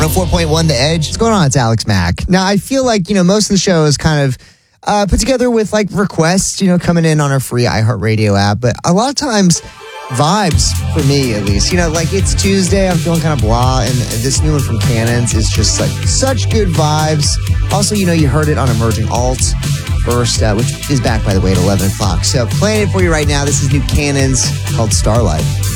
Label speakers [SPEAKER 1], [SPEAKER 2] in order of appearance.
[SPEAKER 1] 104.1 The Edge.
[SPEAKER 2] What's going on? It's Alex Mack. Now, I feel like, most of the show is kind of put together with like requests, coming in on our free iHeartRadio app. But a lot of times, vibes, for me at least, like it's Tuesday, I'm feeling kind of blah. And this new one from Cannons is just like such good vibes. Also, you heard it on Emerging Alt first, which is back, by the way, at 11 o'clock. So playing it for you right now. This is new Cannons called Starlight.